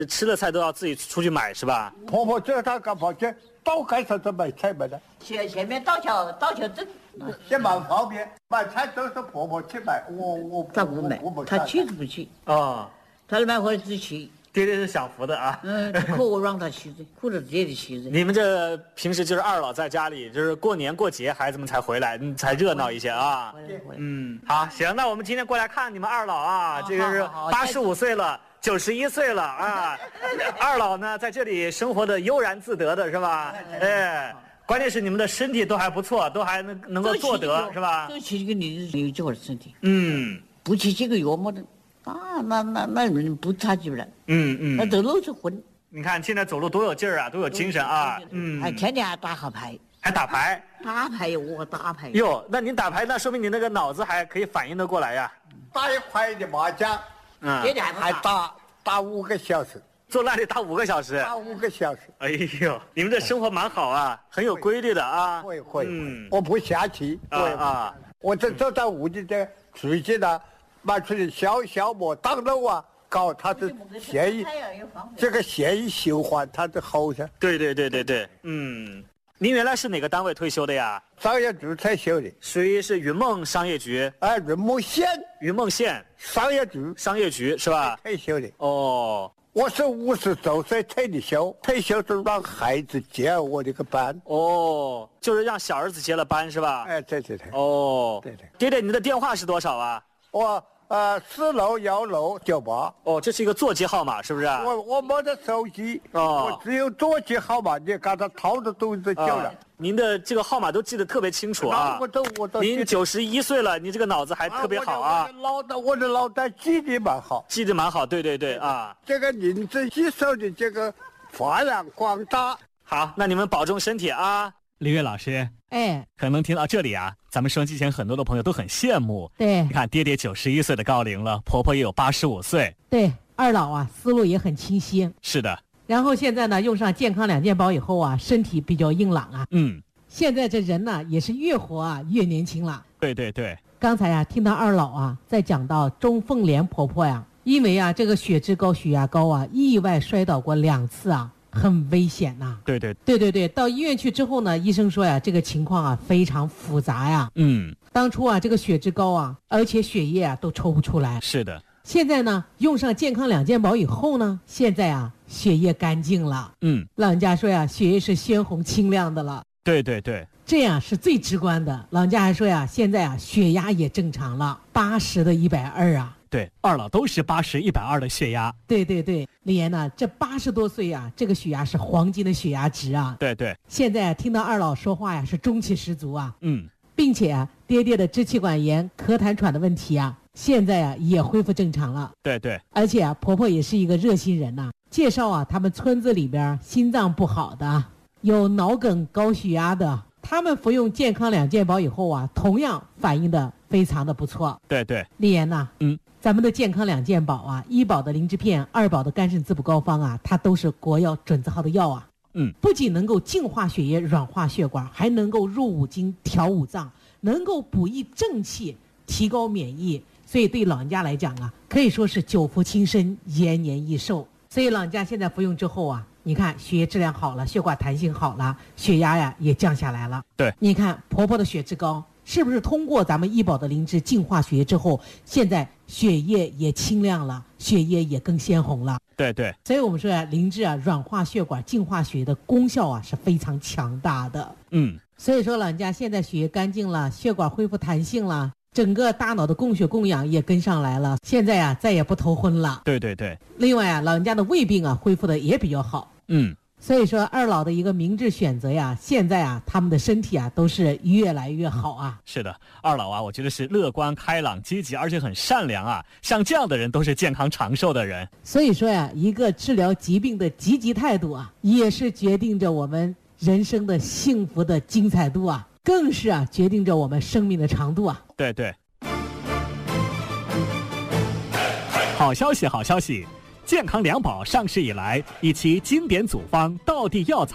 吃的菜都要自己出去买是吧？ 婆婆这她干嘛去？到街上去买菜买的。 前面道桥镇， 也蛮方便，买菜都是婆婆去买， 他不买，他去都不去。 哦， 他买回来自己去。 爹爹是享福的啊。 可我让他去的，可是爹爹去的。 你们这平时就是二老在家里，就是过年过节孩子们才回来，才热闹一些啊。好，行，那我们今天过来看你们二老啊，这个是85岁了。91岁了啊，二老呢在这里生活的悠然自得的是吧？哎，关键是你们的身体都还不错，都还能够做得是吧？ 这去个你有这会儿身体，不去几个月么的，那人不差几不了，那都露出魂。 你看现在走路多有劲儿啊，多有精神啊， 还天天还打好牌， 还打牌， 我打牌。 哟，那您打牌，那说明你那个脑子还可以反应得过来呀。 打一块的麻将。还打5个小时， 坐那里打5个小时， 打5个小时。 哎呦，你们这生活蛮好啊，很有规律的啊。 会，我不下棋我这走到屋里的自己呢，买出去消磨当肉啊，搞它的血液，这个血液循环它的好噻。 对，您原来是哪个单位退休的呀？ 商业局退休的， 属于是云梦商业局。 云梦县商业局是吧？退休的。 哦， 我是59岁退的休，退休是让孩子接我这个班。 哦，就是让小儿子接了班是吧？ 哎，对。 哦，对。爹爹，你的电话是多少啊？ 我4楼1楼98。 哦，这是一个座机号码是不是？ 我没得手机，我只有座机号码，你刚才掏的东西就了。 您的这个号码都记得特别清楚啊！ 我都您91岁了，您这个脑子还特别好啊！ 我的脑袋记得蛮好， 对啊！ 这个您这吸收的这个发扬光大。 好，那你们保重身体啊！李月老师，可能听到这里啊，咱们收音机前很多的朋友都很羡慕。 对， 你看爹爹91岁的高龄了，婆婆也有85岁。 对，二老啊，思路也很清晰。 是的。 然后现在呢，用上健康2件宝以后啊，身体比较硬朗啊。现在这人呢，也是越活啊越年轻了。 对。 刚才啊，听到二老啊在讲到钟凤莲婆婆呀，因为啊这个血脂高、血压高啊，意外摔倒过2次啊。很危险呐！对，到医院去之后呢，医生说呀，这个情况啊非常复杂呀。当初啊这个血脂高啊，而且血液啊都抽不出来。 是的。 现在呢，用上健康2件宝以后呢，现在啊血液干净了。老人家说呀，血液是鲜红清亮的了。 对， 这样是最直观的。老人家还说呀，现在啊血压也正常了，80的120啊。 对，二老都是80、120的血压。 对，李岩呢，这80多岁啊，这个血压是黄金的血压值啊。 对。 现在听到二老说话呀，是中气十足啊。并且啊，爹爹的支气管炎、咳痰喘的问题啊，现在啊也恢复正常了。 对。 而且啊，婆婆也是一个热心人呐，介绍啊，他们村子里边心脏不好的，有脑梗、高血压的，他们服用健康2件宝以后啊，同样反应的非常的不错。 对。 李岩呐，咱们的健康2件宝啊，医保的灵芝片，2宝的肝肾滋补膏方啊，它都是国药准字号的药啊。不仅能够净化血液、软化血管，还能够入五经、调五脏，能够补益正气，提高免疫。所以对老人家来讲啊，可以说是久服轻身，延年益寿。所以老人家现在服用之后啊，你看血液质量好了，血管弹性好了，血压呀也降下来了。 对， 你看婆婆的血脂高，是不是通过咱们医保的灵芝净化血液之后，现在血液也清亮了，血液也更鲜红了。 对。 所以我们说啊，灵芝啊软化血管、净化血液的功效啊是非常强大的。所以说老人家现在血液干净了，血管恢复弹性了，整个大脑的供血供氧也跟上来了，现在啊再也不头昏了。 对。 另外啊，老人家的胃病啊恢复的也比较好。所以说二老的一个明智选择呀，现在啊他们的身体啊都是越来越好啊。 是的，二老啊，我觉得是乐观开朗积极，而且很善良啊，像这样的人都是健康长寿的人。 所以说呀，一个治疗疾病的积极态度啊，也是决定着我们人生的幸福的精彩度啊，更是啊决定着我们生命的长度啊。 对。好消息，健康2宝上市以来，以其经典组方道地药材